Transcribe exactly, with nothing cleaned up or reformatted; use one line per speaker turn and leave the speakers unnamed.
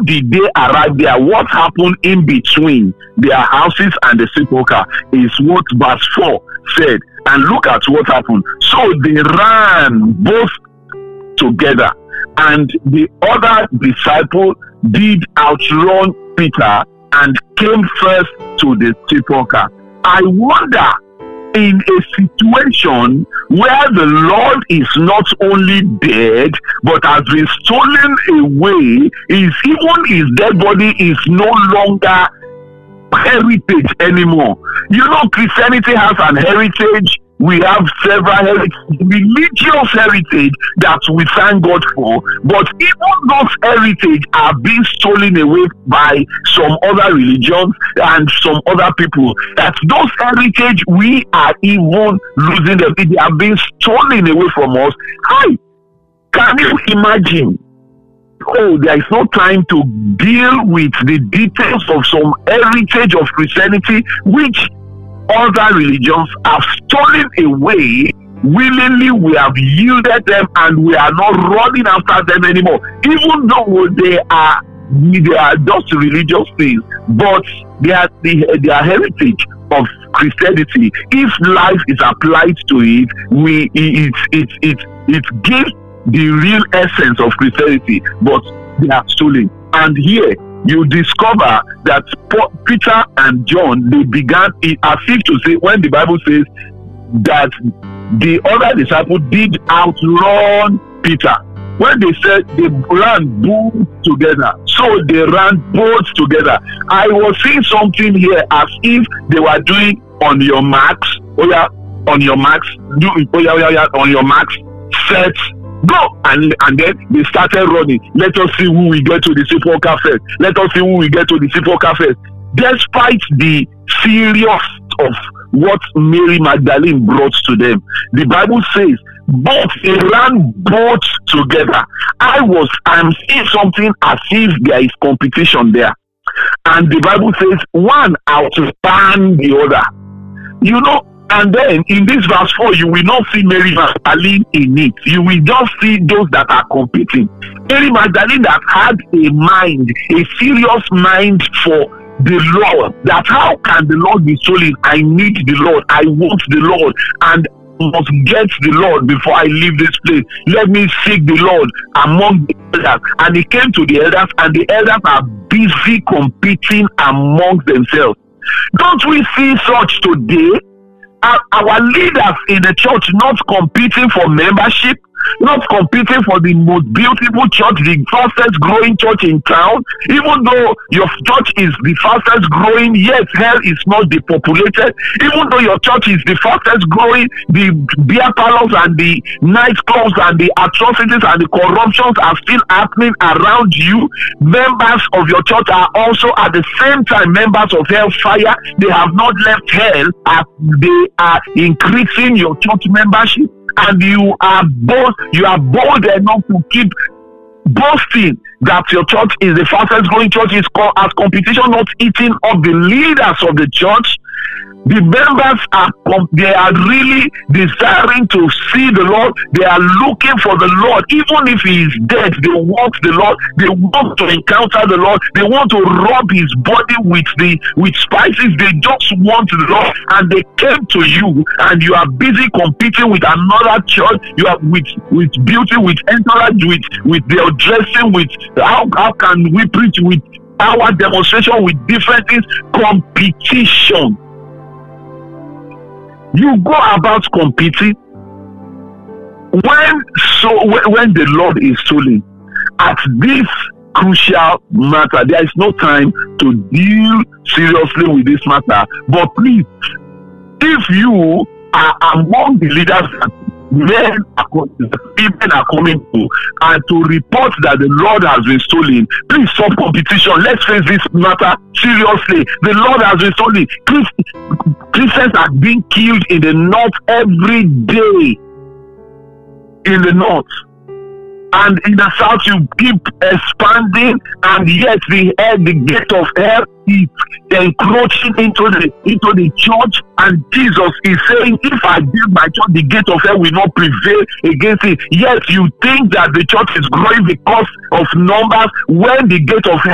did they arrive there? What happened in between their houses and the sepulchre is what verse four said. And look at what happened. So they ran both together, and the other disciple did outrun Peter and came first to the sepulchre. I wonder, in a situation where the Lord is not only dead but has been stolen away, is even his dead body is no longer heritage anymore. You know, Christianity has an heritage. We have several heritage, religious heritage that we thank God for, but even those heritage are being stolen away by some other religions and some other people. That those heritage, we are even losing them. They are being stolen away from us. Hi, can you imagine? Oh, there is no time to deal with the details of some heritage of Christianity which other religions have stolen away. Willingly we have yielded them, and we are not running after them anymore, even though they are they are just religious things, but they are the, their heritage of Christianity. If life is applied to it, we it it it it gives the real essence of Christianity, but they are stolen. And here you discover that Peter and John, they began it as if to say, when the Bible says that the other disciple did outrun Peter, when they said they ran both together, so they ran both together. I was seeing something here as if they were doing on your marks, oh yeah, on your marks, do oh yeah, oh yeah, yeah, on your marks, set, go, and and then they started running. Let us see who we get to the sepulchre first. Let us see who we get to the sepulchre first. Despite the serious of what Mary Magdalene brought to them, the Bible says both they ran both together. I was I'm seeing something as if there is competition there, and the Bible says one outran the other. You know. And then in this verse four, you will not see Mary Magdalene in it. You will just see those that are competing. Mary Magdalene that had a mind, a serious mind for the Lord. That how can the Lord be stolen? I need the Lord. I want the Lord. And must get the Lord before I leave this place. Let me seek the Lord among the elders. And he came to the elders, and the elders are busy competing among themselves. Don't we see such today? Our leaders in the church not competing for membership, not competing for the most beautiful church, the fastest growing church in town. Even though your church is the fastest growing, yet hell is not depopulated. Even though your church is the fastest growing, the beer parlors and the nightclubs and the atrocities and the corruptions are still happening around you. Members of your church are also at the same time members of hellfire. They have not left hell, as they are increasing your church membership. And you are bold, you are bold enough to keep boasting that your church is the fastest growing church, is called as competition not eating up the leaders of the church. The members are they are really desiring to see the Lord. They are looking for the Lord. Even if he is dead, they want the Lord. They want to encounter the Lord. They want to rub his body with the with spices. They just want the Lord. And they came to you, and you are busy competing with another church. You are with with beauty, with entourage, with with their dressing, with how how can we preach, with our demonstration, with different things. Competition. You go about competing when so when the Lord is stolen. At this crucial matter, there is no time to deal seriously with this matter. But please, if you are among the leaders that men are, women are coming to and to report that the Lord has been stolen, please stop competition. Let's face this matter seriously. The Lord has been stolen. Christians are being killed in the north every day. In the north. And in the south, you keep expanding, and yet the hell, the gate of hell is encroaching into the into the church. And Jesus is saying, if I build my church, the gate of hell will not prevail against it. Yet you think that the church is growing because of numbers, when the gate of hell